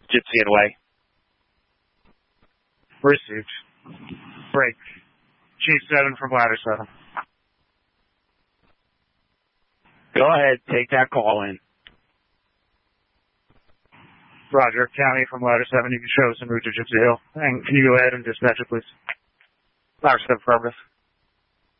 Gypsy and Way. Received. Break. Chief 7 from Ladder 7. Go ahead, take that call in. Roger, County from Ladder 7, you can show us en route to Gypsy Hill. And can you go ahead and dispatch it, please? Ladder 7, affirmative.